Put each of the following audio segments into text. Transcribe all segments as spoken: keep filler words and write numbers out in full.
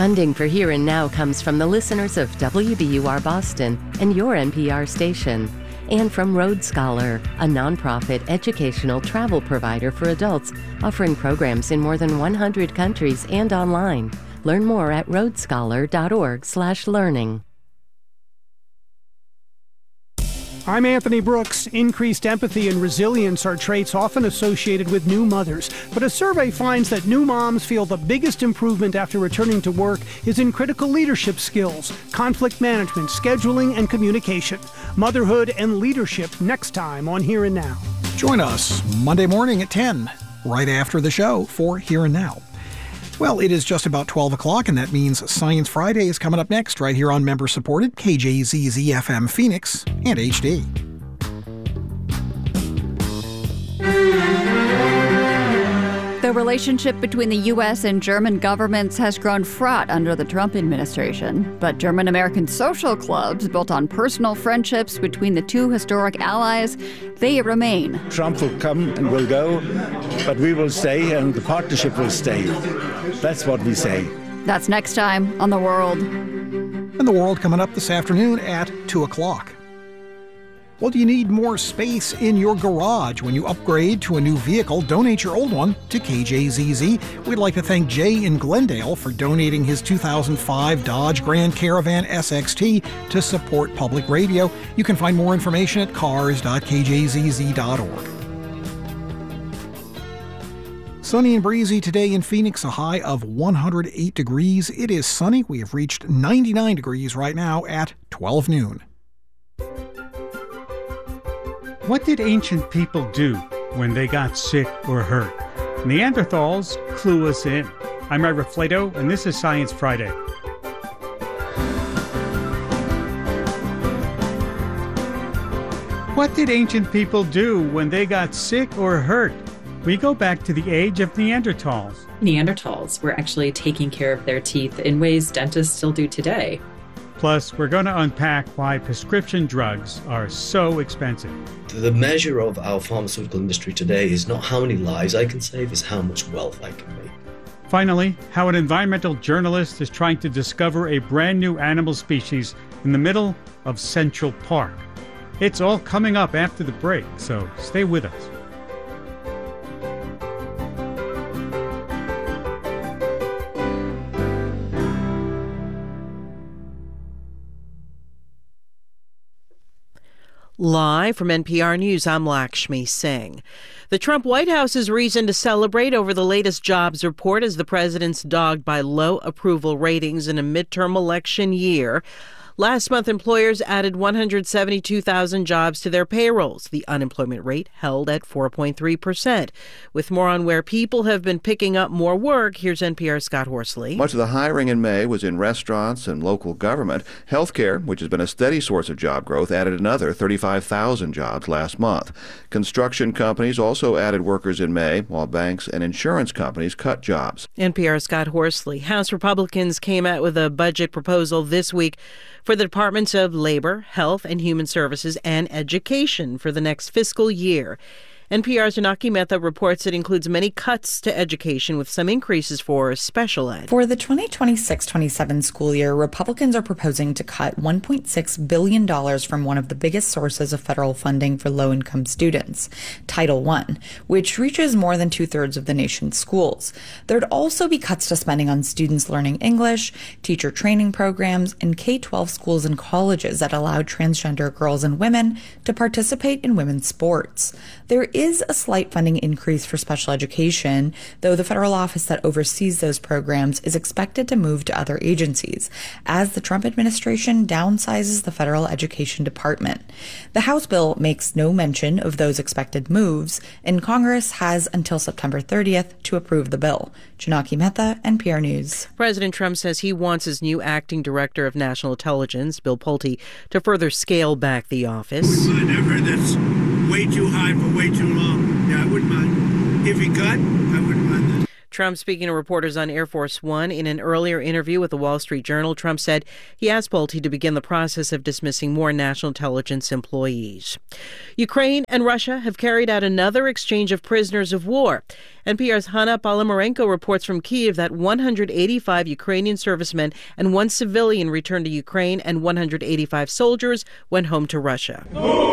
Funding for Here and Now comes from the listeners of W B U R Boston and your N P R station, and from Road Scholar, a nonprofit educational travel provider for adults offering programs in more than one hundred countries and online. Learn more at road scholar dot org slash learning. I'm Anthony Brooks. Increased empathy and resilience are traits often associated with new mothers, but a survey finds that new moms feel the biggest improvement after returning to work is in critical leadership skills, conflict management, scheduling, and communication. Motherhood and leadership next time on Here and Now. Join us Monday morning at ten, right after the show for Here and Now. Well, it is just about twelve o'clock, and that means Science Friday is coming up next right here on member-supported K J Z Z F M Phoenix and H D. The relationship between the U S and German governments has grown fraught under the Trump administration. But German-American social clubs, built on personal friendships between the two historic allies, they remain. Trump will come and will go, but we will stay and the partnership will stay. That's what we say. That's next time on The World. And The World coming up this afternoon at two o'clock. Well, do you need more space in your garage when you upgrade to a new vehicle? Donate your old one to K J Z Z. We'd like to thank Jay in Glendale for donating his two thousand five Dodge Grand Caravan S X T to support public radio. You can find more information at cars dot k j z z dot org. Sunny and breezy today in Phoenix, a high of one hundred eight degrees. It is sunny. We have reached ninety-nine degrees right now at twelve noon. What did ancient people do when they got sick or hurt? Neanderthals clue us in. I'm Ira Flato, and this is Science Friday. What did ancient people do when they got sick or hurt? We go back to the age of Neanderthals. Neanderthals were actually taking care of their teeth in ways dentists still do today. Plus, we're going to unpack why prescription drugs are so expensive. The measure of our pharmaceutical industry today is not how many lives I can save, it's how much wealth I can make. Finally, how an environmental journalist is trying to discover a brand new animal species in the middle of Central Park. It's all coming up after the break, so stay with us. Live from N P R News, I'm Lakshmi Singh. The Trump White House's reason to celebrate over the latest jobs report as the president's dogged by low approval ratings in a midterm election year. Last month, employers added one hundred seventy-two thousand jobs to their payrolls. The unemployment rate held at four point three percent. With more on where people have been picking up more work, here's N P R's Scott Horsley. Much of the hiring in May was in restaurants and local government. Healthcare, which has been a steady source of job growth, added another thirty-five thousand jobs last month. Construction companies also added workers in May, while banks and insurance companies cut jobs. N P R's Scott Horsley. House Republicans came out with a budget proposal this week for the Departments of Labor, Health and Human Services, and Education for the next fiscal year. N P R's Janaki Mehta reports it includes many cuts to education with some increases for special ed. For the twenty twenty-six twenty-seven school year, Republicans are proposing to cut one point six billion dollars from one of the biggest sources of federal funding for low-income students, Title one, which reaches more than two-thirds of the nation's schools. There'd also be cuts to spending on students learning English, teacher training programs, and K twelve schools and colleges that allow transgender girls and women to participate in women's sports. There is a slight funding increase for special education, though the federal office that oversees those programs is expected to move to other agencies, as the Trump administration downsizes the federal education department. The House bill makes no mention of those expected moves, and Congress has until September thirtieth to approve the bill. Janaki Mehta, N P R News. President Trump says he wants his new acting director of national intelligence, Bill Pulte, to further scale back the office. I wouldn't mind. I've heard that's way too high for way too long. Yeah, I wouldn't mind. If he got, I wouldn't mind that. Trump speaking to reporters on Air Force One. In an earlier interview with the Wall Street Journal, Trump said he asked Pulte to begin the process of dismissing more national intelligence employees. Ukraine and Russia have carried out another exchange of prisoners of war. N P R's Hanna Palamarenko reports from Kyiv that one hundred eighty-five Ukrainian servicemen and one civilian returned to Ukraine, and one hundred eighty-five soldiers went home to Russia.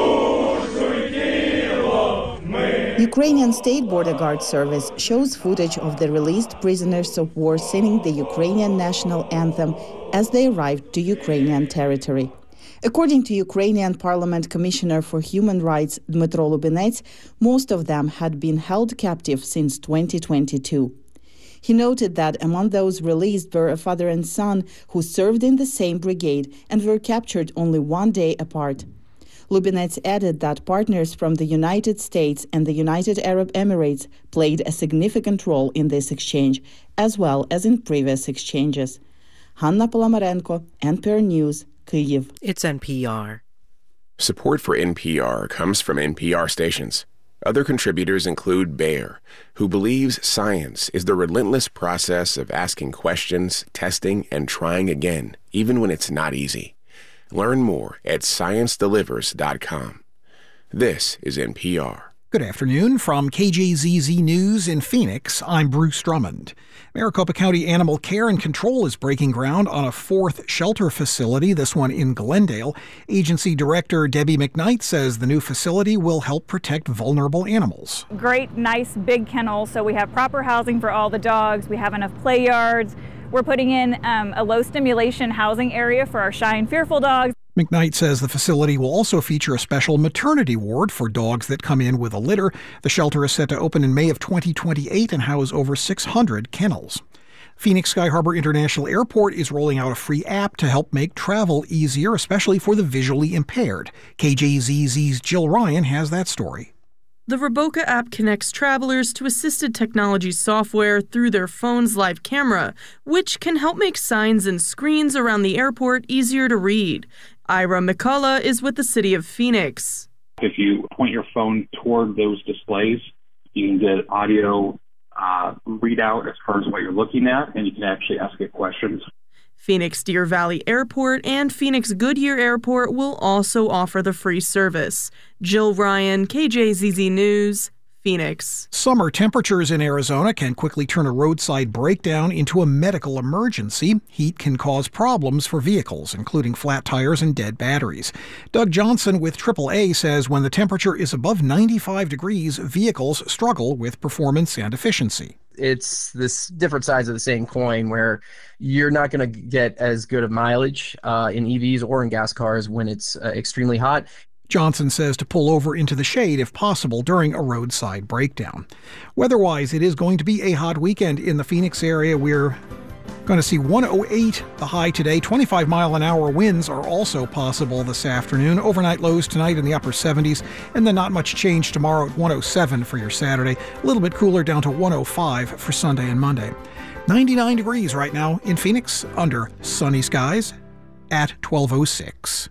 Ukrainian State Border Guard Service shows footage of the released prisoners of war singing the Ukrainian national anthem as they arrived to Ukrainian territory. According to Ukrainian Parliament Commissioner for Human Rights Dmytro Lubinets, most of them had been held captive since twenty twenty-two. He noted that among those released were a father and son who served in the same brigade and were captured only one day apart. Lubinets added that partners from the United States and the United Arab Emirates played a significant role in this exchange, as well as in previous exchanges. Hanna Palamarenko, N P R News, Kyiv. It's N P R. Support for N P R comes from N P R stations. Other contributors include Bayer, who believes science is the relentless process of asking questions, testing, and trying again, even when it's not easy. Learn more at science delivers dot com. This is N P R. Good afternoon. From K J Z Z News in Phoenix, I'm Bruce Drummond. Maricopa County Animal Care and Control is breaking ground on a fourth shelter facility, this one in Glendale. Agency Director Debbie McKnight says the new facility will help protect vulnerable animals. Great, nice, big kennel, so we have proper housing for all the dogs. We have enough play yards. We're putting in um, a low-stimulation housing area for our shy and fearful dogs. McKnight says the facility will also feature a special maternity ward for dogs that come in with a litter. The shelter is set to open in May of twenty twenty-eight and house over six hundred kennels. Phoenix Sky Harbor International Airport is rolling out a free app to help make travel easier, especially for the visually impaired. K J Z Z's Jill Ryan has that story. The Roboca app connects travelers to assisted technology software through their phone's live camera, which can help make signs and screens around the airport easier to read. Ira McCullough is with the city of Phoenix. If you point your phone toward those displays, you can get audio uh, readout as far as what you're looking at, and you can actually ask it questions. Phoenix Deer Valley Airport and Phoenix Goodyear Airport will also offer the free service. Jill Ryan, K J Z Z News, Phoenix. Summer temperatures in Arizona can quickly turn a roadside breakdown into a medical emergency. Heat can cause problems for vehicles, including flat tires and dead batteries. Doug Johnson with triple A says when the temperature is above ninety-five degrees, vehicles struggle with performance and efficiency. It's this different sides of the same coin where you're not going to get as good of mileage uh, in E Vs or in gas cars when it's uh, extremely hot. Johnson says to pull over into the shade if possible during a roadside breakdown. Weather-wise, it is going to be a hot weekend in the Phoenix area. We're going to see one oh eight the high today. twenty-five mile an hour winds are also possible this afternoon. Overnight lows tonight in the upper seventies, and then not much change tomorrow at one oh seven for your Saturday. A little bit cooler down to one oh five for Sunday and Monday. ninety-nine degrees right now in Phoenix under sunny skies at twelve oh six.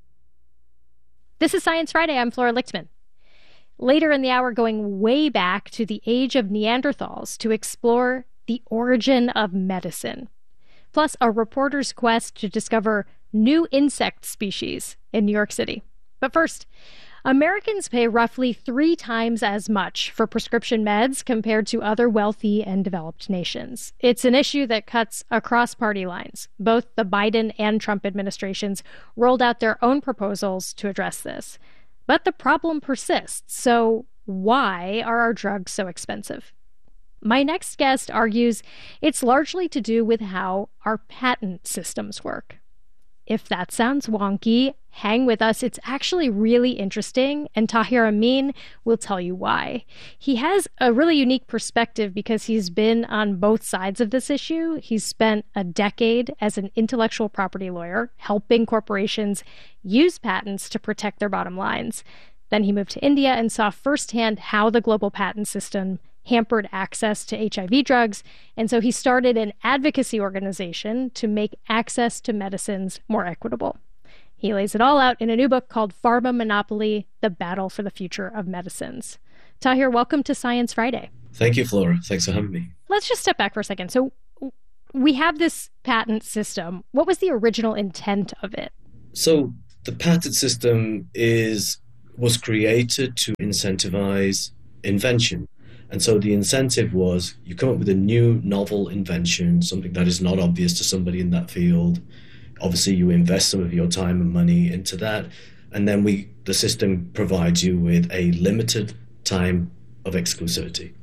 This is Science Friday. I'm Flora Lichtman. Later in the hour, going way back to the age of Neanderthals to explore the origin of medicine. Plus, a reporter's quest to discover new insect species in New York City. But first, Americans pay roughly three times as much for prescription meds compared to other wealthy and developed nations. It's an issue that cuts across party lines. Both the Biden and Trump administrations rolled out their own proposals to address this. But the problem persists. So why are our drugs so expensive? My next guest argues it's largely to do with how our patent systems work. If that sounds wonky, hang with us. It's actually really interesting, and Tahir Amin will tell you why. He has a really unique perspective because he's been on both sides of this issue. He's spent a decade as an intellectual property lawyer, helping corporations use patents to protect their bottom lines. Then he moved to India and saw firsthand how the global patent system hampered access to H I V drugs, and so he started an advocacy organization to make access to medicines more equitable. He lays it all out in a new book called Pharma Monopoly, The Battle for the Future of Medicines. Tahir, welcome to Science Friday. Thank you, Flora. Thanks for having me. Let's just step back for a second. So we have this patent system. What was the original intent of it? So the patent system is was created to incentivize invention. And so the incentive was you come up with a new novel invention, something that is not obvious to somebody in that field. Obviously, you invest some of your time and money into that. And then we, the system provides you with a limited time of exclusivity.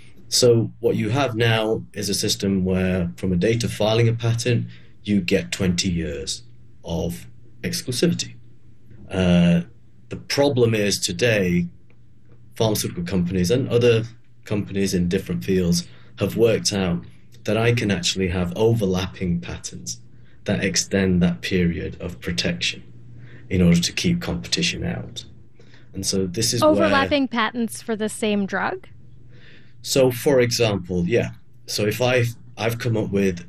So what you have now is a system where from a date of filing a patent, you get twenty years of exclusivity. Uh, the problem is today, pharmaceutical companies and other companies in different fields have worked out that I can actually have overlapping patents that extend that period of protection in order to keep competition out. And so this is overlapping where, patents for the same drug? So for example, yeah. So if I I've come up with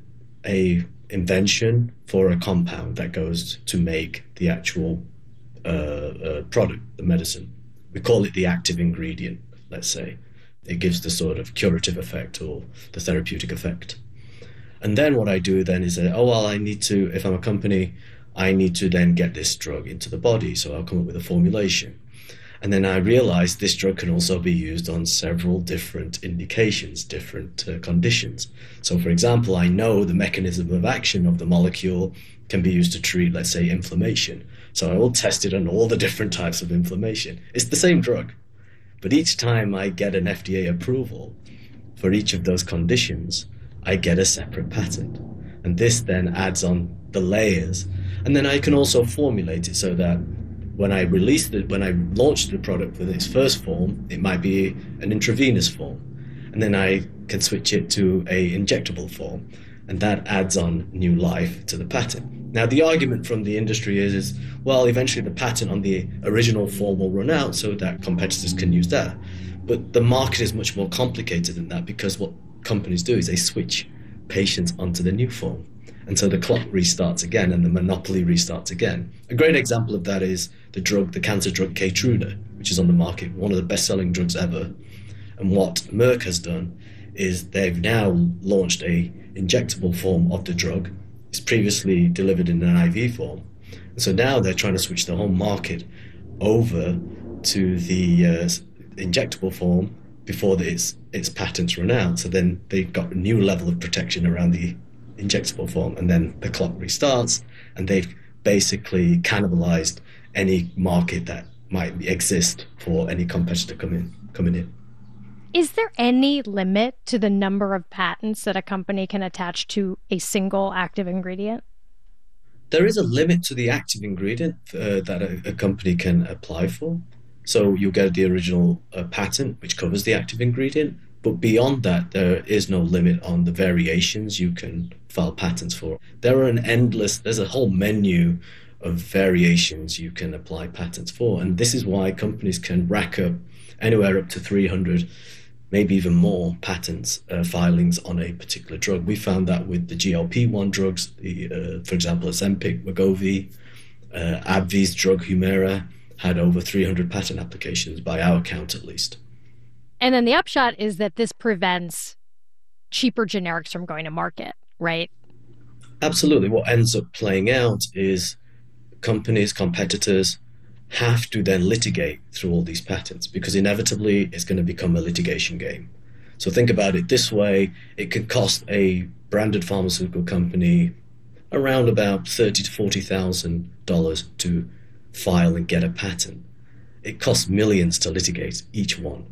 a invention for a compound that goes to make the actual uh, uh, product, the medicine. We call it the active ingredient, let's say. It gives the sort of curative effect or the therapeutic effect. And then what I do then is, that, oh, well, I need to, if I'm a company, I need to then get this drug into the body. So I'll come up with a formulation. And then I realize this drug can also be used on several different indications, different uh, conditions. So, for example, I know the mechanism of action of the molecule can be used to treat, let's say, inflammation. So I will test it on all the different types of inflammation. It's the same drug. But each time I get an F D A approval for each of those conditions, I get a separate patent. And this then adds on the layers. And then I can also formulate it so that when I release it, when I launch the product with its first form, it might be an intravenous form. And then I can switch it to a injectable form. And that adds on new life to the patent. Now, the argument from the industry is, is, well, eventually the patent on the original form will run out so that competitors can use that. But the market is much more complicated than that because what companies do is they switch patients onto the new form. And so the clock restarts again and the monopoly restarts again. A great example of that is the drug, the cancer drug Keytruda, which is on the market, one of the best-selling drugs ever. And what Merck has done is they've now launched a injectable form of the drug. It's previously delivered in an I V form. And so now they're trying to switch the whole market over to the uh, injectable form before the, its, its patents run out. So then they've got a new level of protection around the injectable form, and then the clock restarts, and they've basically cannibalized any market that might exist for any competitor coming coming in. Is there any limit to the number of patents that a company can attach to a single active ingredient? There is a limit to the active ingredient uh, that a, a company can apply for. So you get the original uh, patent, which covers the active ingredient. But beyond that, there is no limit on the variations you can file patents for. There are an endless, there's a whole menu of variations you can apply patents for. And this is why companies can rack up anywhere up to three hundred, maybe even more patents uh, filings on a particular drug. We found that with the G L P one drugs, the, uh, for example, Ozempic, Wegovy, uh, AbbVie's drug Humira had over three hundred patent applications by our count at least. And then the upshot is that this prevents cheaper generics from going to market, right? Absolutely. What ends up playing out is companies, competitors have to then litigate through all these patents because inevitably it's going to become a litigation game. So think about it this way. It could cost a branded pharmaceutical company around about thirty thousand to forty thousand dollars to file and get a patent. It costs millions to litigate each one.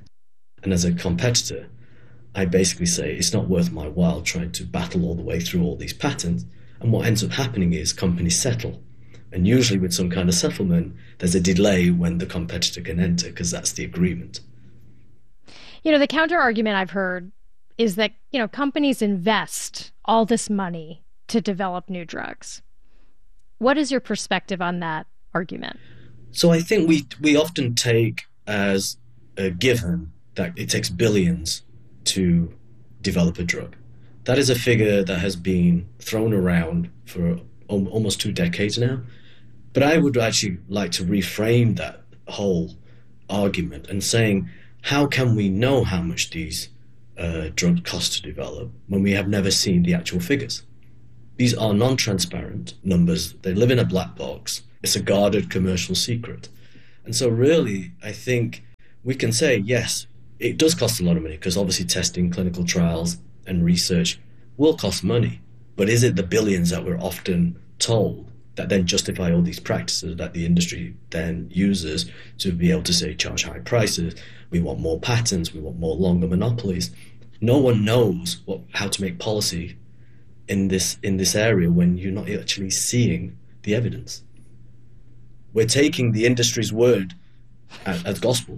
And as a competitor, I basically say it's not worth my while trying to battle all the way through all these patents. And what ends up happening is companies settle. And usually with some kind of settlement, there's a delay when the competitor can enter because that's the agreement. You know, the counter argument I've heard is that, you know, companies invest all this money to develop new drugs. What is your perspective on that argument? So I think we we often take as a given that it takes billions to develop a drug. That is a figure that has been thrown around for almost two decades now. But I would actually like to reframe that whole argument and saying how can we know how much these uh, drugs cost to develop when we have never seen the actual figures? These are non-transparent numbers. They live in a black box. It's a guarded commercial secret. And so really, I think we can say, yes, it does cost a lot of money, because obviously testing, clinical trials and research will cost money. But is it the billions that we're often told that then justify all these practices that the industry then uses to be able to say charge high prices? We want more patents, we want more longer monopolies. No one knows what, how to make policy in this in this area when you're not actually seeing the evidence. We're taking the industry's word as, as gospel.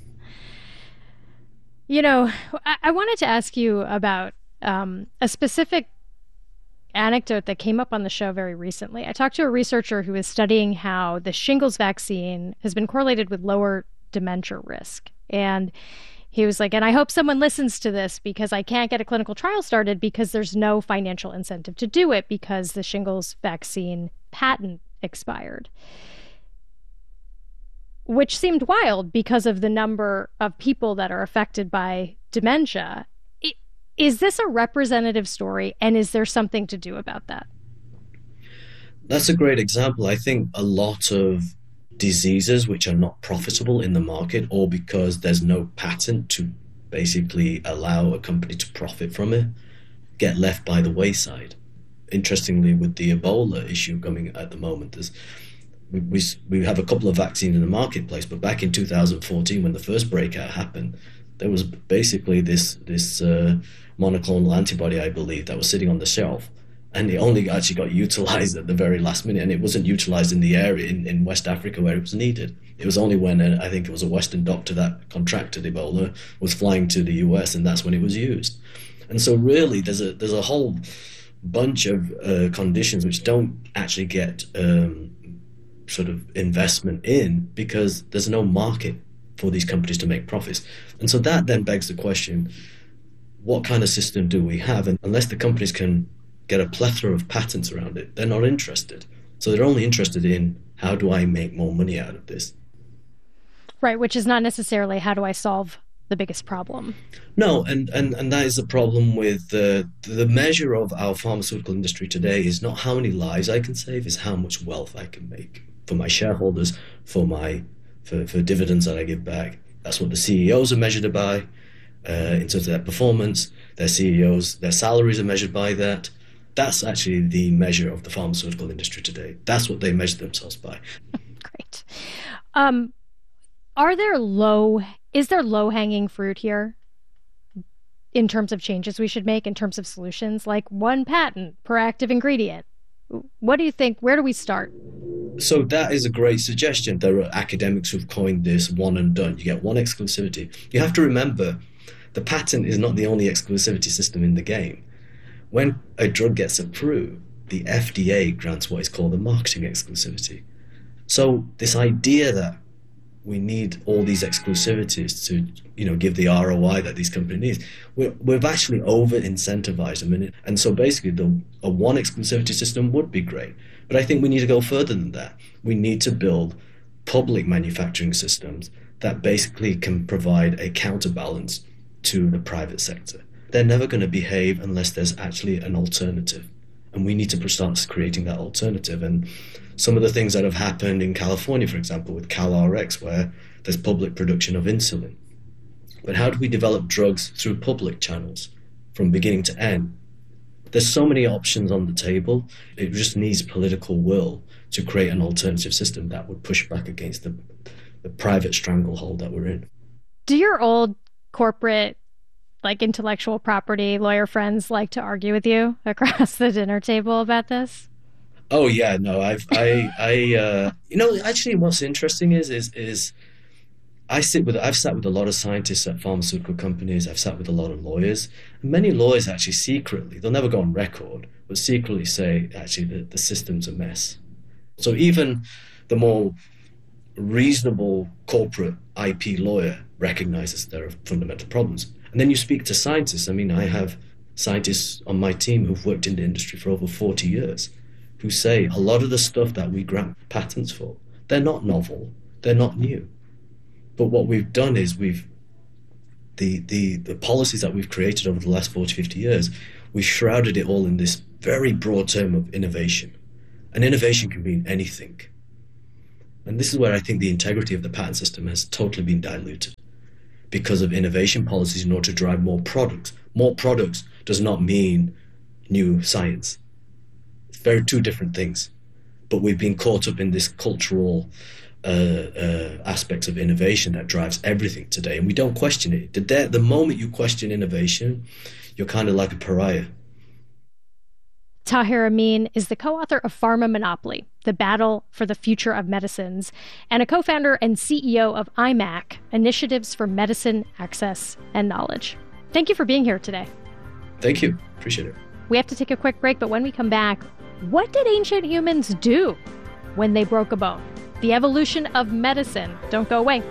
You know, I, I wanted to ask you about um, a specific anecdote that came up on the show very recently. I talked to a researcher who is studying how the shingles vaccine has been correlated with lower dementia risk. And he was like, and I hope someone listens to this, because I can't get a clinical trial started because there's no financial incentive to do it because the shingles vaccine patent expired. Which seemed wild because of the number of people that are affected by dementia. Is this a representative story, and is there something to do about that? That's a great example. I think a lot of diseases which are not profitable in the market, or because there's no patent to basically allow a company to profit from it, get left by the wayside. Interestingly, with the Ebola issue coming at the moment, there's, we, we, we have a couple of vaccines in the marketplace, but back in two thousand fourteen, when the first breakout happened, there was basically this, this uh, monoclonal antibody, I believe, that was sitting on the shelf. And it only actually got utilized at the very last minute, and it wasn't utilized in the area in, in West Africa where it was needed. It was only when uh, I think it was a Western doctor that contracted Ebola was flying to the U S, and that's when it was used. And so really there's a there's a whole bunch of uh, conditions which don't actually get um, sort of investment in because there's no market for these companies to make profits. And so that then begs the question, what kind of system do we have? And unless the companies can get a plethora of patents around it, they're not interested. So they're only interested in, how do I make more money out of this? Right, which is not necessarily how do I solve the biggest problem. No, and, and, and that is the problem with the, the measure of our pharmaceutical industry today is not how many lives I can save, is how much wealth I can make for my shareholders, for my for, for dividends that I give back. That's what the C E Os are measured by uh, in terms of their performance. Their C E Os, their salaries are measured by that. That's actually the measure of the pharmaceutical industry today. That's what they measure themselves by. Great. Um, are there low, is there low-hanging fruit here in terms of changes we should make, in terms of solutions, like one patent per active ingredient? What do you think? Where do we start? So that is a great suggestion. There are academics who've coined this one and done. You get one exclusivity. You have to remember, the patent is not the only exclusivity system in the game. When a drug gets approved, the F D A grants what is called a marketing exclusivity. So this idea that we need all these exclusivities to, you know, give the R O I that these companies need, we're, we've actually over-incentivized them. And, and so basically the, a one exclusivity system would be great. But I think we need to go further than that. We need to build public manufacturing systems that basically can provide a counterbalance to the private sector. They're never going to behave unless there's actually an alternative. And we need to start creating that alternative. And some of the things that have happened in California, for example, with CalRx, where there's public production of insulin. But how do we develop drugs through public channels from beginning to end? There's so many options on the table. It just needs political will to create an alternative system that would push back against the, the private stranglehold that we're in. Do your old corporate, like intellectual property lawyer friends like to argue with you across the dinner table about this? Oh yeah, no, I've, I, I, uh, you know, actually what's interesting is, is, is I sit with, I've sat with a lot of scientists at pharmaceutical companies. I've sat with a lot of lawyers. And many lawyers actually secretly, they'll never go on record, but secretly say, actually, the, the system's a mess. So even the more reasonable corporate I P lawyer recognizes there are fundamental problems. And then you speak to scientists. I mean, I have scientists on my team who've worked in the industry for over forty years who say a lot of the stuff that we grant patents for, they're not novel, they're not new. But what we've done is we've the, the, the policies that we've created over the last forty, fifty years, we've shrouded it all in this very broad term of innovation. And innovation can mean anything. And this is where I think the integrity of the patent system has totally been diluted because of innovation policies in order to drive more products. More products does not mean new science. It's very two different things. But we've been caught up in this cultural uh, uh, aspects of innovation that drives everything today, and we don't question it. The, de- the moment you question innovation, you're kind of like a pariah. Tahir Amin is the co-author of Pharma Monopoly, The Battle for the Future of Medicines, and a co-founder and C E O of I M A C, Initiatives for Medicine, Access, and Knowledge. Thank you for being here today. Thank you. Appreciate it. We have to take a quick break, but when we come back, what did ancient humans do when they broke a bone? The evolution of medicine. Don't go away.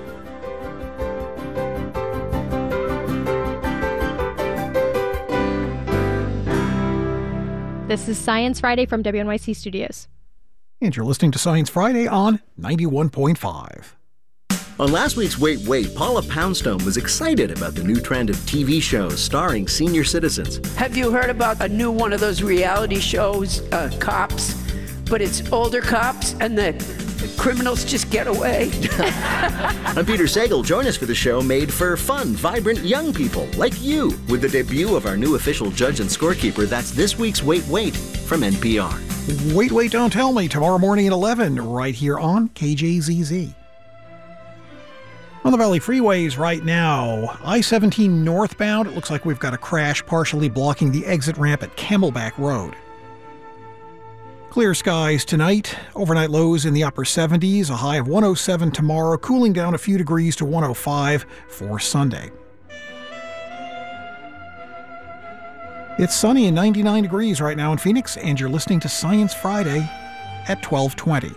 This is Science Friday from W N Y C Studios. And you're listening to Science Friday on ninety-one point five. On last week's Wait, Wait, Paula Poundstone was excited about the new trend of T V shows starring senior citizens. Have you heard about a new one of those reality shows, uh, Cops? But it's older cops and the criminals just get away. I'm Peter Sagal. Join us for the show made for fun, vibrant young people like you with the debut of our new official judge and scorekeeper. That's this week's Wait, Wait from N P R. Wait, Wait, Don't Tell Me, tomorrow morning at eleven, right here on K J Z Z. On the Valley freeways right now, I seventeen northbound, it looks like we've got a crash partially blocking the exit ramp at Camelback Road. Clear skies tonight, overnight lows in the upper seventies, a high of one oh seven tomorrow, cooling down a few degrees to one oh five for Sunday. It's sunny and ninety-nine degrees right now in Phoenix, and you're listening to Science Friday at twelve twenty.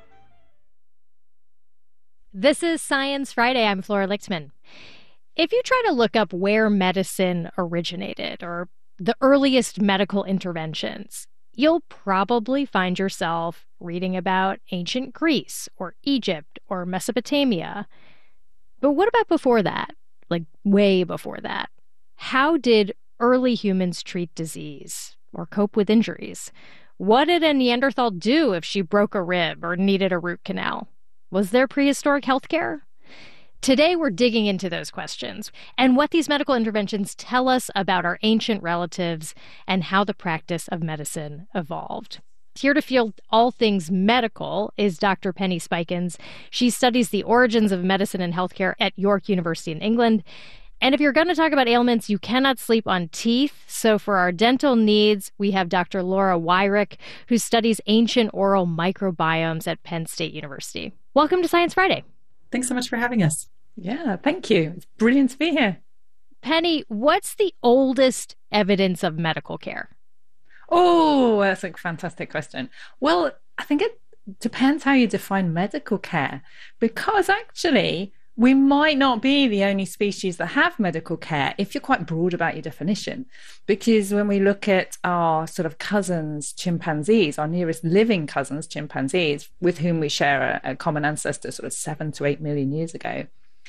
This is Science Friday. I'm Flora Lichtman. If you try to look up where medicine originated or the earliest medical interventions, you'll probably find yourself reading about ancient Greece or Egypt or Mesopotamia. But what about before that? Like way before that? How did early humans treat disease or cope with injuries? What did a Neanderthal do if she broke a rib or needed a root canal? Was there prehistoric healthcare? Today, we're digging into those questions and what these medical interventions tell us about our ancient relatives and how the practice of medicine evolved. Here to field all things medical is Doctor Penny Spikins. She studies the origins of medicine and healthcare at York University in England. And if you're going to talk about ailments, you cannot sleep on teeth. So for our dental needs, we have Doctor Laura Wyrick, who studies ancient oral microbiomes at Penn State University. Welcome to Science Friday. Thanks so much for having us. Yeah, thank you. It's brilliant to be here. Penny, what's the oldest evidence of medical care? Oh, that's a fantastic question. Well, I think it depends how you define medical care, because actually we might not be the only species that have medical care if you're quite broad about your definition. Because when we look at our sort of cousins, chimpanzees, our nearest living cousins, chimpanzees, with whom we share a, a common ancestor sort of seven to eight million years ago,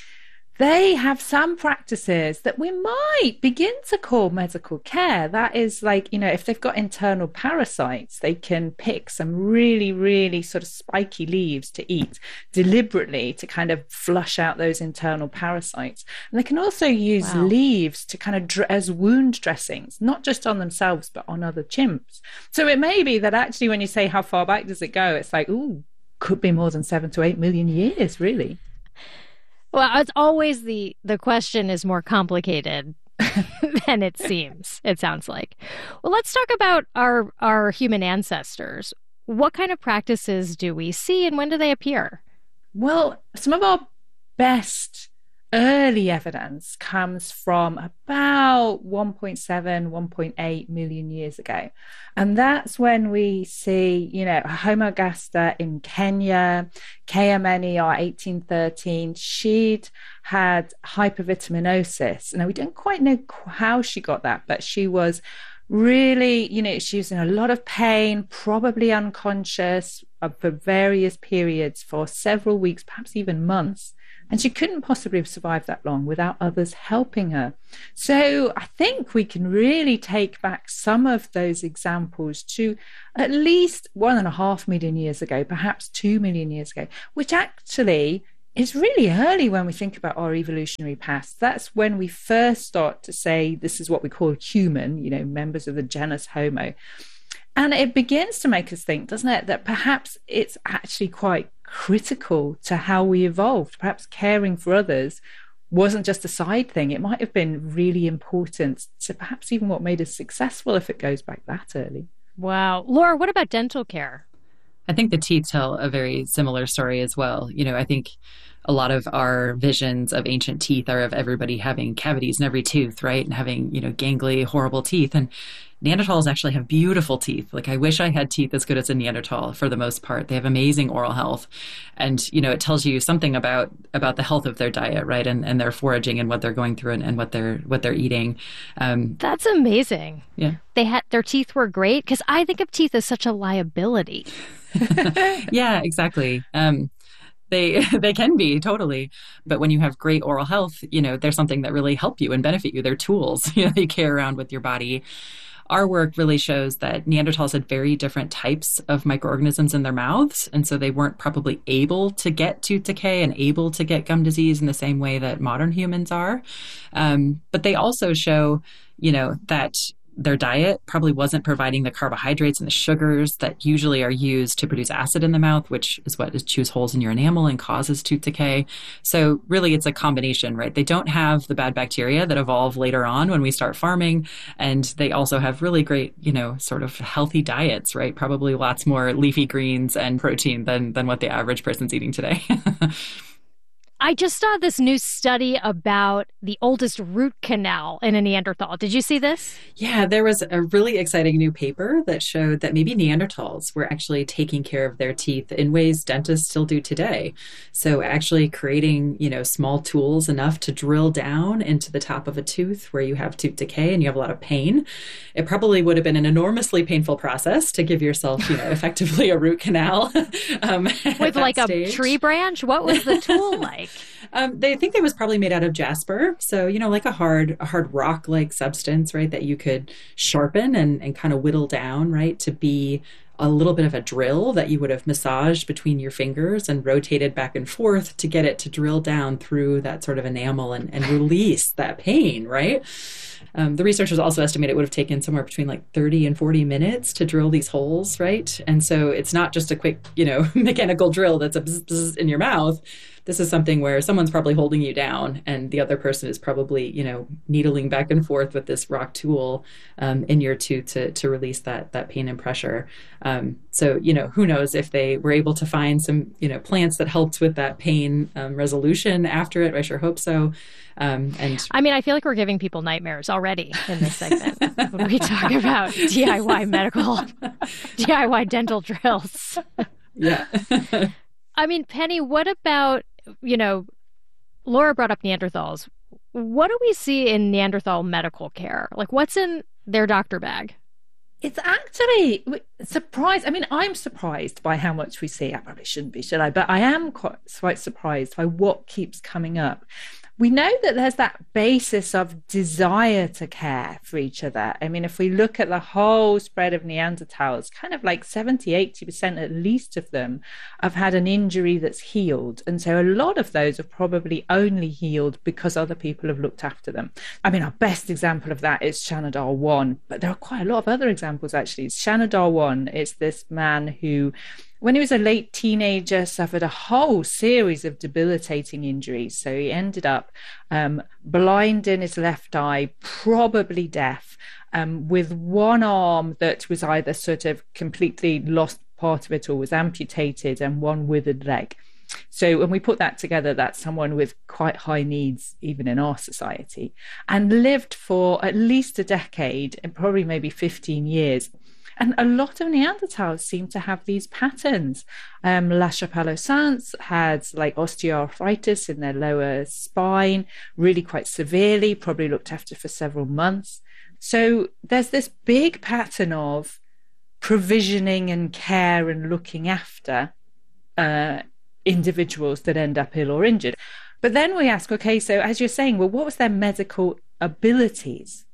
they have some practices that we might begin to call medical care. That is like, you know, if they've got internal parasites, they can pick some really, really sort of spiky leaves to eat deliberately to kind of flush out those internal parasites. And they can also use wow. leaves to kind of dr- as wound dressings, not just on themselves, but on other chimps. So it may be that actually when you say how far back does it go, it's like, ooh, could be more than seven to eight million years, really. Well, it's always the, the question is more complicated than it seems, it sounds like. Well, let's talk about our, our human ancestors. What kind of practices do we see and when do they appear? Well, some of our best early evidence comes from about one point seven, one point eight million years ago. And that's when we see, you know, Homogasta in Kenya, K M N E R eighteen thirteen. She'd had hypervitaminosis. Now, we don't quite know how she got that, but she was really, you know, she was in a lot of pain, probably unconscious, uh, for various periods for several weeks, perhaps even months. And she couldn't possibly have survived that long without others helping her. So I think we can really take back some of those examples to at least one and a half million years ago, perhaps two million years ago, which actually is really early when we think about our evolutionary past. That's when we first start to say this is what we call human, you know, members of the genus Homo. And it begins to make us think, doesn't it, that perhaps it's actually quite critical to how we evolved. Perhaps caring for others wasn't just a side thing. It might have been really important to perhaps even what made us successful if it goes back that early. Wow. Laura, what about dental care? I think the teeth tell a very similar story as well. You know, I think a lot of our visions of ancient teeth are of everybody having cavities in every tooth, right? And having, you know, gangly, horrible teeth. And Neanderthals actually have beautiful teeth. Like, I wish I had teeth as good as a Neanderthal for the most part. They have amazing oral health. And, you know, it tells you something about about the health of their diet, right? And and their foraging and what they're going through and, and what they're what they're eating. Um, That's amazing. Yeah. They had their teeth were great, because I think of teeth as such a liability. Yeah, exactly. Um, They they can be, totally. But when you have great oral health, you know, there's something that really help you and benefit you. They're tools, you know, you carry around with your body. Our work really shows that Neanderthals had very different types of microorganisms in their mouths. And so they weren't probably able to get tooth decay and able to get gum disease in the same way that modern humans are. Um, but they also show, you know, that their diet probably wasn't providing the carbohydrates and the sugars that usually are used to produce acid in the mouth, which is what chews holes in your enamel and causes tooth decay. So really, it's a combination, right? They don't have the bad bacteria that evolve later on when we start farming. And they also have really great, you know, sort of healthy diets, right? Probably lots more leafy greens and protein than, than what the average person's eating today. I just saw this new study about the oldest root canal in a Neanderthal. Did you see this? Yeah, there was a really exciting new paper that showed that maybe Neanderthals were actually taking care of their teeth in ways dentists still do today. So actually creating, you know, small tools enough to drill down into the top of a tooth where you have tooth decay and you have a lot of pain. It probably would have been an enormously painful process to give yourself, you know, effectively a root canal. um, With like stage. a tree branch? What was the tool like? Um, they think it was probably made out of jasper. So, you know, like a hard, a hard rock-like substance, right, that you could sharpen and, and kind of whittle down, right, to be a little bit of a drill that you would have massaged between your fingers and rotated back and forth to get it to drill down through that sort of enamel and, and release that pain, right? Um, the researchers also estimate it would have taken somewhere between like thirty and forty minutes to drill these holes, right? And so it's not just a quick, you know, mechanical drill that's a bzz, bzz in your mouth. This is something where someone's probably holding you down and the other person is probably, you know, needling back and forth with this rock tool um, in your tooth to to release that that pain and pressure. Um, so, you know, who knows if they were able to find some, you know, plants that helped with that pain um, resolution after it. I sure hope so. Um, and I mean, I feel like we're giving people nightmares already in this segment when we talk about D I Y medical, D I Y dental drills. Yeah. I mean, Penny, what about, you know, Laura brought up Neanderthals. What do we see in Neanderthal medical care? Like, what's in their doctor bag? It's actually surprised. I mean, I'm surprised by how much we see. I probably shouldn't be, should I? But I am quite, quite surprised by what keeps coming up. We know that there's that basis of desire to care for each other. I mean, if we look at the whole spread of Neanderthals, kind of like seventy, eighty percent at least of them have had an injury that's healed. And so a lot of those have probably only healed because other people have looked after them. I mean, our best example of that is Shanidar one, but there are quite a lot of other examples, actually. Shanidar one is this man who, when he was a late teenager, suffered a whole series of debilitating injuries. So he ended up um, blind in his left eye, probably deaf, um, with one arm that was either sort of completely lost part of it or was amputated, and one withered leg. So when we put that together, that's someone with quite high needs, even in our society, and lived for at least a decade and probably maybe fifteen years. And a lot of Neanderthals seem to have these patterns. Um, La Chapelle-aux-Saints had like osteoarthritis in their lower spine, really quite severely, probably looked after for several months. So there's this big pattern of provisioning and care and looking after uh, individuals that end up ill or injured. But then we ask, okay, so as you're saying, well, what was their medical abilities?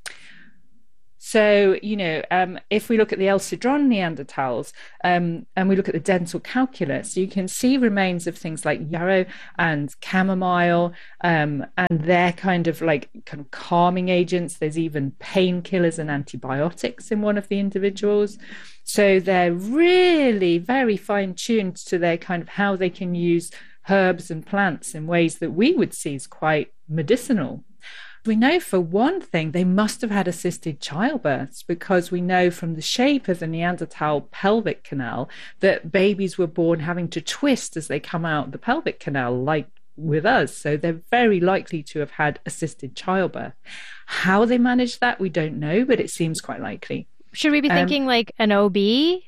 So, you know, um, if we look at the El Cedron Neanderthals um, and we look at the dental calculus, you can see remains of things like yarrow and chamomile, um, and they're kind of like kind of calming agents. There's even painkillers and antibiotics in one of the individuals. So they're really very fine-tuned to their kind of how they can use herbs and plants in ways that we would see as quite medicinal. We know for one thing they must have had assisted childbirths, because we know from the shape of the Neanderthal pelvic canal that babies were born having to twist as they come out the pelvic canal, like with us. So they're very likely to have had assisted childbirth. How they managed that, we don't know, but it seems quite likely. Should we be Um, thinking like an O B,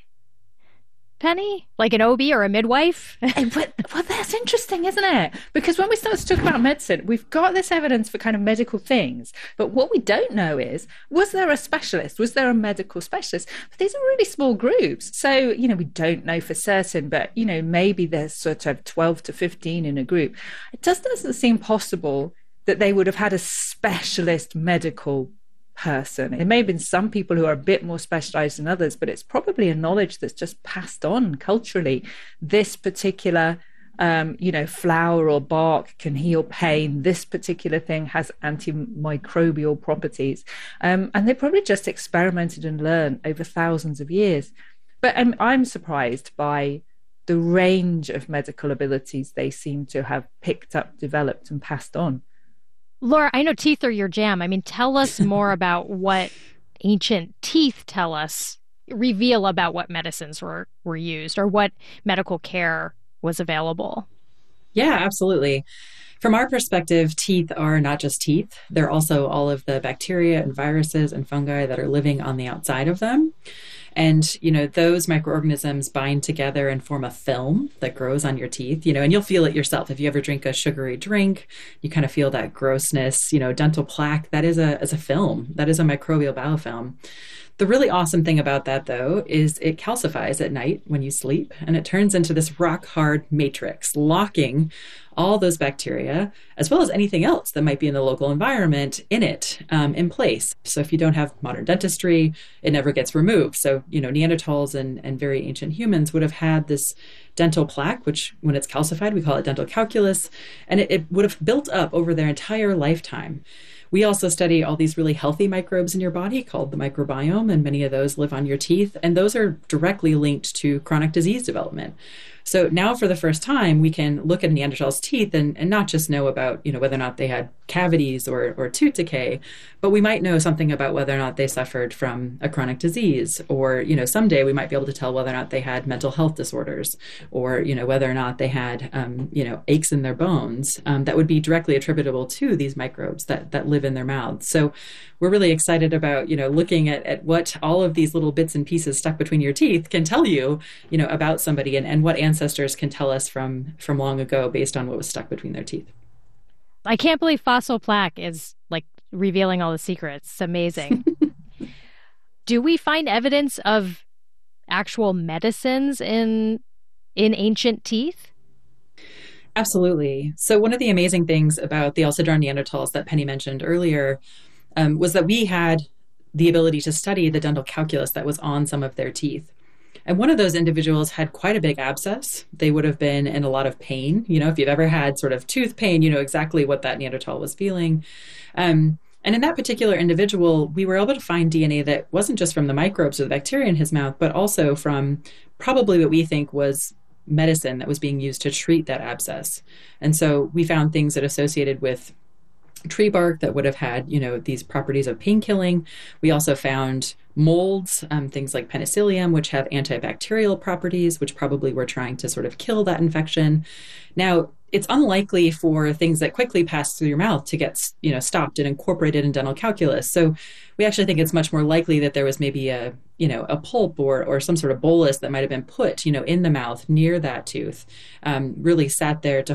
Penny? Like an O B or a midwife? but, well, that's interesting, isn't it? Because when we start to talk about medicine, we've got this evidence for kind of medical things. But what we don't know is, was there a specialist? Was there a medical specialist? But these are really small groups. So, you know, we don't know for certain, but, you know, maybe there's sort of twelve to fifteen in a group. It just doesn't seem possible that they would have had a specialist medical person. It may have been some people who are a bit more specialized than others, but it's probably a knowledge that's just passed on culturally. This particular, um, you know, flower or bark can heal pain. This particular thing has antimicrobial properties. Um, and they probably just experimented and learned over thousands of years. But um, I'm surprised by the range of medical abilities they seem to have picked up, developed, and passed on. Laura, I know teeth are your jam. I mean, tell us more about what ancient teeth tell us, reveal about what medicines were, were used or what medical care was available. Yeah, absolutely. From our perspective, teeth are not just teeth. They're also all of the bacteria and viruses and fungi that are living on the outside of them. And, you know, those microorganisms bind together and form a film that grows on your teeth, you know, and you'll feel it yourself. If you ever drink a sugary drink, you kind of feel that grossness, you know, dental plaque, that is a, is a film, that is a microbial biofilm. The really awesome thing about that, though, is it calcifies at night when you sleep, and it turns into this rock-hard matrix, locking all those bacteria, as well as anything else that might be in the local environment, in it, um, in place. So if you don't have modern dentistry, it never gets removed. So, you know, Neanderthals and, and very ancient humans would have had this dental plaque, which when it's calcified, we call it dental calculus, and it, it would have built up over their entire lifetime. We also study all these really healthy microbes in your body called the microbiome, and many of those live on your teeth, and those are directly linked to chronic disease development. So now for the first time, we can look at Neanderthals' teeth and, and not just know about, you know, whether or not they had cavities or, or tooth decay, but we might know something about whether or not they suffered from a chronic disease, or, you know, someday we might be able to tell whether or not they had mental health disorders, or, you know, whether or not they had, um, you know, aches in their bones um, that would be directly attributable to these microbes that, that live in their mouths. So we're really excited about, you know, looking at, at what all of these little bits and pieces stuck between your teeth can tell you, you know, about somebody, and, and what ancestors can tell us from, from long ago based on what was stuck between their teeth. I can't believe fossil plaque is like revealing all the secrets. It's amazing. Do we find evidence of actual medicines in in ancient teeth? Absolutely. So one of the amazing things about the El Cedron Neanderthals that Penny mentioned earlier um, was that we had the ability to study the dental calculus that was on some of their teeth. And one of those individuals had quite a big abscess. They would have been in a lot of pain. You know, if you've ever had sort of tooth pain, you know exactly what that Neanderthal was feeling. Um, and in that particular individual, we were able to find D N A that wasn't just from the microbes or the bacteria in his mouth, but also from probably what we think was medicine that was being used to treat that abscess. And so we found things that associated with tree bark that would have had, you know, these properties of pain killing. We also found molds, um, things like penicillium, which have antibacterial properties, which probably were trying to sort of kill that infection. Now, it's unlikely for things that quickly pass through your mouth to get, you know, stopped and incorporated in dental calculus. So we actually think it's much more likely that there was maybe a, you know, a pulp or or some sort of bolus that might have been put, you know, in the mouth near that tooth, um, really sat there to help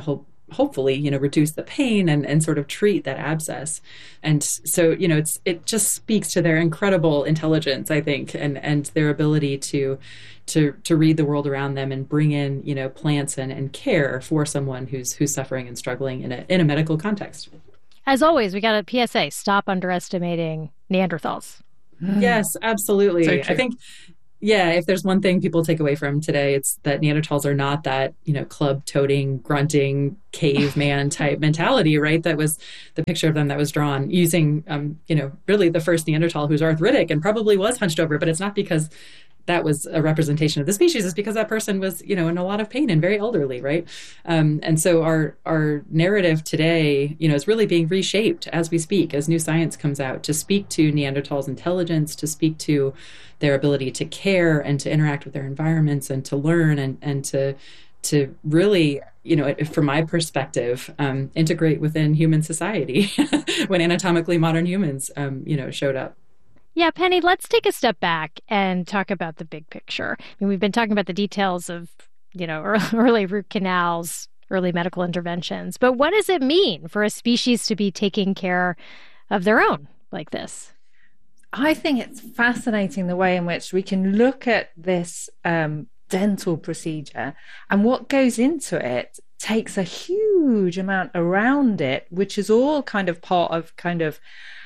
hopefully, you know, reduce the pain and, and sort of treat that abscess. And so, you know, it's it just speaks to their incredible intelligence, I think, and, and their ability to to to read the world around them and bring in, you know, plants and, and care for someone who's who's suffering and struggling in a in a medical context. As always, we got a P S A, stop underestimating Neanderthals. Yes, absolutely. So I think, yeah, if there's one thing people take away from today, it's that Neanderthals are not that, you know, club-toting, grunting, caveman type mentality, right? That was the picture of them that was drawn using, um, you know, really the first Neanderthal who's arthritic and probably was hunched over, but it's not because that was a representation of the species. It's because that person was, you know, in a lot of pain and very elderly, right? Um, and so our our narrative today, you know, is really being reshaped as we speak, as new science comes out, to speak to Neanderthals' intelligence, to speak to their ability to care and to interact with their environments and to learn and, and to to really, you know, from my perspective, um, integrate within human society when anatomically modern humans, um, you know, showed up. Yeah, Penny, let's take a step back and talk about the big picture. I mean, we've been talking about the details of, you know, early root canals, early medical interventions, but what does it mean for a species to be taking care of their own like this? I think it's fascinating the way in which we can look at this um, dental procedure, and what goes into it takes a huge amount around it, which is all kind of part of kind of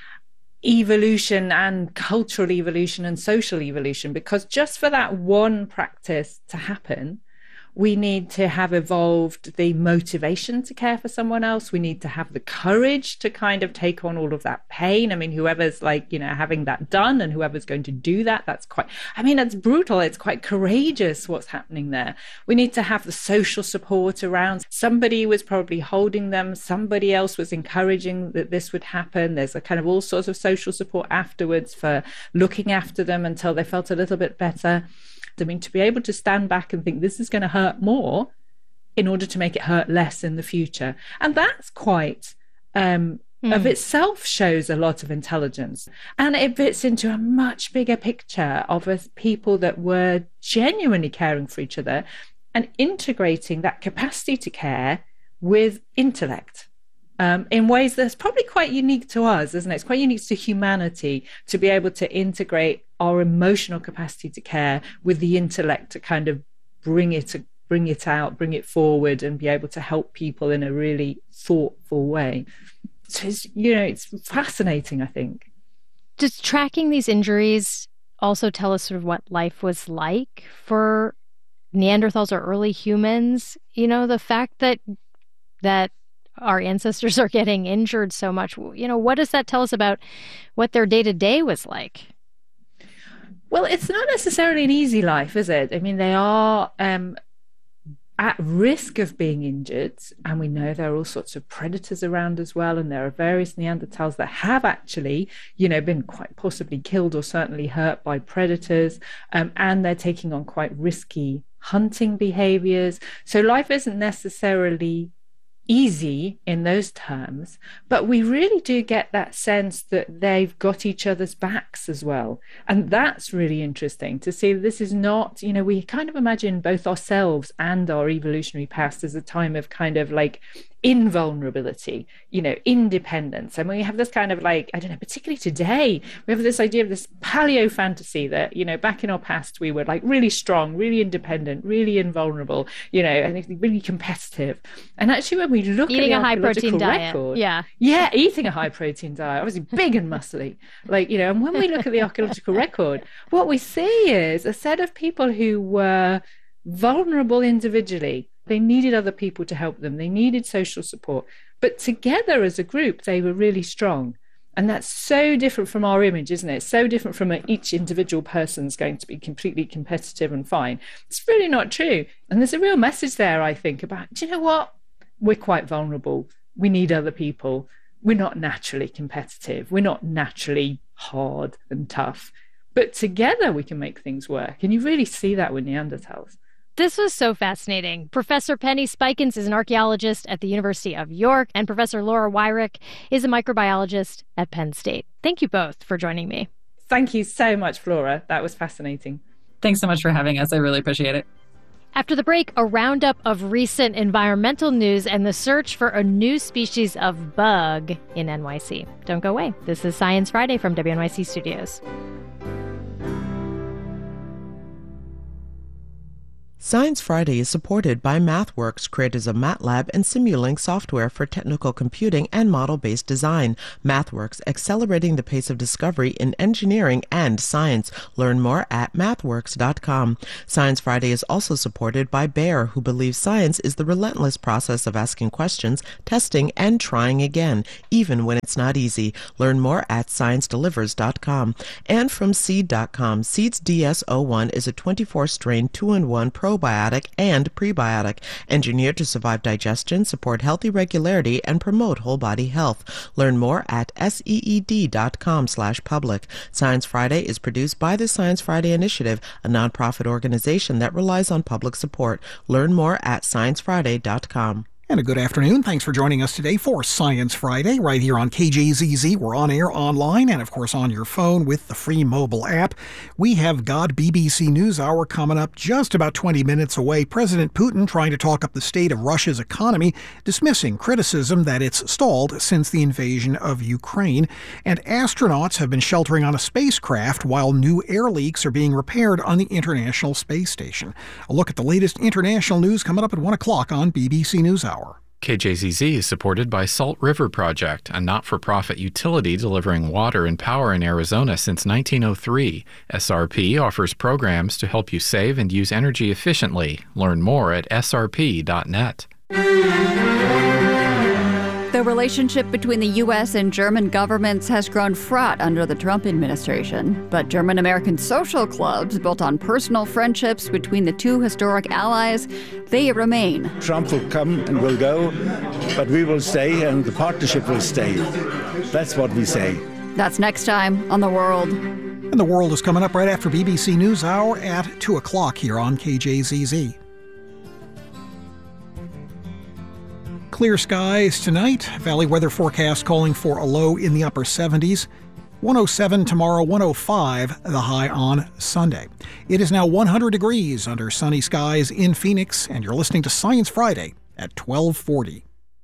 evolution and cultural evolution and social evolution, because just for that one practice to happen, we need to have evolved the motivation to care for someone else. We need to have the courage to kind of take on all of that pain. I mean, whoever's like, you know, having that done and whoever's going to do that, that's quite, I mean, it's brutal. It's quite courageous what's happening there. We need to have the social support around. Somebody was probably holding them. Somebody else was encouraging that this would happen. There's a kind of all sorts of social support afterwards for looking after them until they felt a little bit better. I mean, to be able to stand back and think this is going to hurt more in order to make it hurt less in the future. And that's quite, um, mm. of itself shows a lot of intelligence. And it fits into a much bigger picture of us people that were genuinely caring for each other and integrating that capacity to care with intellect. Um, in ways that's probably quite unique to us, isn't it? It's quite unique to humanity to be able to integrate our emotional capacity to care with the intellect to kind of bring it, to bring it out, bring it forward, and be able to help people in a really thoughtful way. So it's, you know, it's fascinating, I think. Does tracking these injuries also tell us sort of what life was like for Neanderthals or early humans? You know, the fact that that our ancestors are getting injured so much, you know, what does that tell us about what their day-to-day was like? Well, it's not necessarily an easy life, is it? I mean, they are um, at risk of being injured, and we know there are all sorts of predators around as well, and there are various Neanderthals that have actually, you know, been quite possibly killed or certainly hurt by predators, um, and they're taking on quite risky hunting behaviors. So life isn't necessarily easy in those terms, but we really do get that sense that they've got each other's backs as well. And that's really interesting to see. This is not, you know, we kind of imagine both ourselves and our evolutionary past as a time of kind of like invulnerability, you know, independence. And we have this kind of like, I don't know, particularly today, we have this idea of this paleo fantasy that, you know, back in our past, we were like really strong, really independent, really invulnerable, you know, and really competitive. And actually, when we look eating at the a high protein record, diet, yeah, yeah, eating a high protein diet, obviously big and muscly, like, you know, and when we look at the archaeological record, what we see is a set of people who were vulnerable individually. They needed other people to help them. They needed social support. But together as a group, they were really strong. And that's so different from our image, isn't it? So different from a, each individual person's going to be completely competitive and fine. It's really not true. And there's a real message there, I think, about, do you know what? We're quite vulnerable. We need other people. We're not naturally competitive. We're not naturally hard and tough. But together we can make things work. And you really see that with Neanderthals. This was so fascinating. Professor Penny Spikins is an archaeologist at the University of York, and Professor Laura Wyrick is a microbiologist at Penn State. Thank you both for joining me. Thank you so much, Flora. That was fascinating. Thanks so much for having us. I really appreciate it. After the break, a roundup of recent environmental news and the search for a new species of bug in N Y C. Don't go away. This is Science Friday from W N Y C Studios. Science Friday is supported by MathWorks, creators of MATLAB and Simulink software for technical computing and model-based design. MathWorks, accelerating the pace of discovery in engineering and science. Learn more at mathworks dot com. Science Friday is also supported by Bayer, who believes science is the relentless process of asking questions, testing, and trying again, even when it's not easy. Learn more at science delivers dot com. And from seed dot com, Seeds D S zero one is a twenty-four strain two in one probiotic and prebiotic, engineered to survive digestion, support healthy regularity, and promote whole body health. Learn more at seed dot com slash public. Science Friday is produced by the Science Friday Initiative, a nonprofit organization that relies on public support. Learn more at science friday dot com. And a good afternoon. Thanks for joining us today for Science Friday, right here on K J Z Z. We're on air, online, and of course on your phone with the free mobile app. We have got B B C NewsHour coming up just about twenty minutes away. President Putin trying to talk up the state of Russia's economy, dismissing criticism that it's stalled since the invasion of Ukraine. And astronauts have been sheltering on a spacecraft while new air leaks are being repaired on the International Space Station. A look at the latest international news coming up at one o'clock on B B C NewsHour. K J Z Z is supported by Salt River Project, a not-for-profit utility delivering water and power in Arizona since nineteen oh three. S R P offers programs to help you save and use energy efficiently. Learn more at S R P dot net. The relationship between the U S and German governments has grown fraught under the Trump administration. But German-American social clubs, built on personal friendships between the two historic allies, they remain. Trump will come and will go, but we will stay and the partnership will stay. That's what we say. That's next time on The World. And The World is coming up right after B B C NewsHour at two o'clock here on K J Z Z. Clear skies tonight. Valley weather forecast calling for a low in the upper seventies. one oh seven tomorrow, one oh five the high on Sunday. It is now one hundred degrees under sunny skies in Phoenix, and you're listening to Science Friday at twelve forty.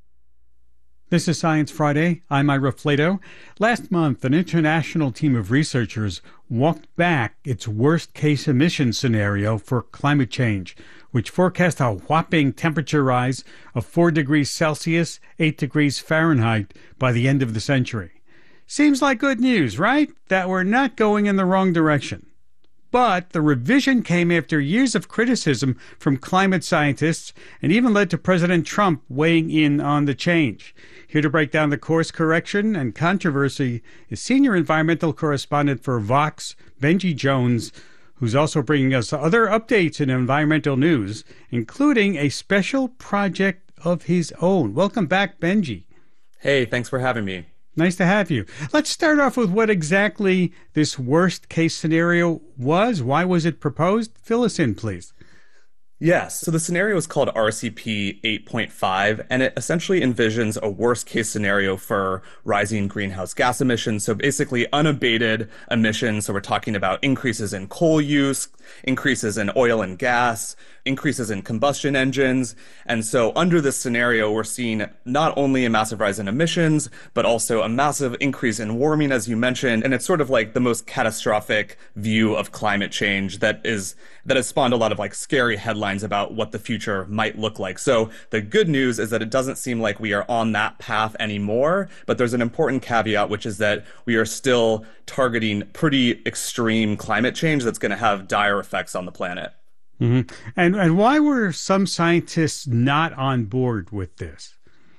This is Science Friday. I'm Ira Flato. Last month, an international team of researchers walked back its worst-case emission scenario for climate change, which forecast a whopping temperature rise of four degrees Celsius, eight degrees Fahrenheit by the end of the century. Seems like good news, right? That we're not going in the wrong direction. But the revision came after years of criticism from climate scientists and even led to President Trump weighing in on the change. Here to break down the course correction and controversy is senior environmental correspondent for Vox, Benji Jones, who's also bringing us other updates in environmental news, including a special project of his own. Welcome back, Benji. Hey, thanks for having me. Nice to have you. Let's start off with what exactly this worst-case scenario was. Why was it proposed? Fill us in, please. Yes, so the scenario is called R C P eight point five, and it essentially envisions a worst-case scenario for rising greenhouse gas emissions, so basically unabated emissions. So we're talking about increases in coal use, increases in oil and gas, increases in combustion engines. And so under this scenario, we're seeing not only a massive rise in emissions, but also a massive increase in warming, as you mentioned. And it's sort of like the most catastrophic view of climate change that is that has spawned a lot of like scary headlines about what the future might look like. So the good news is that it doesn't seem like we are on that path anymore, but there's an important caveat, which is that we are still targeting pretty extreme climate change that's going to have dire effects on the planet. Mm-hmm. And and why were some scientists not on board with this?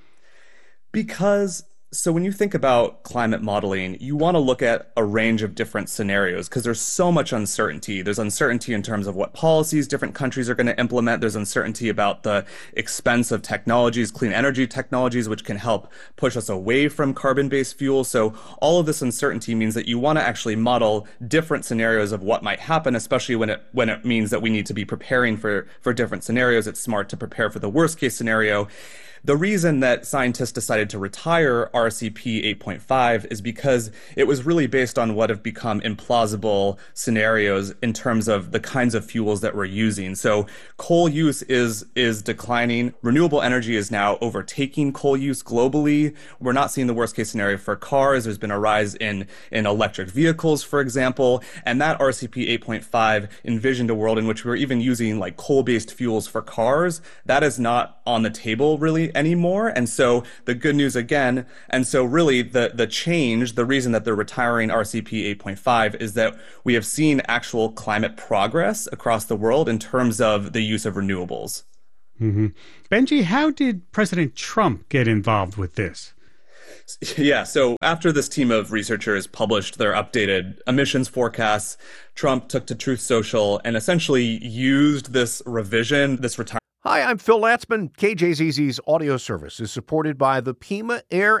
Because So when you think about climate modeling, you want to look at a range of different scenarios because there's so much uncertainty. There's uncertainty in terms of what policies different countries are going to implement. There's uncertainty about the expense of technologies, clean energy technologies, which can help push us away from carbon-based fuels. So all of this uncertainty means that you want to actually model different scenarios of what might happen, especially when it when it means that we need to be preparing for, for different scenarios. It's smart to prepare for the worst case scenario. The reason that scientists decided to retire R C P eight point five is because it was really based on what have become implausible scenarios in terms of the kinds of fuels that we're using. So coal use is is declining. Renewable energy is now overtaking coal use globally. We're not seeing the worst case scenario for cars. There's been a rise in, in electric vehicles, for example. And that R C P eight point five envisioned a world in which we're even using like coal-based fuels for cars. That is not on the table really anymore. And so the good news again, and so really the, the change, the reason that they're retiring R C P eight point five is that we have seen actual climate progress across the world in terms of the use of renewables. Mm-hmm. Benji, how did President Trump get involved with this? Yeah, so after this team of researchers published their updated emissions forecasts, Trump took to Truth Social and essentially used this revision, this retirement. Hi, I'm Phil Latzman. K J Z Z's audio service is supported by the Pima Air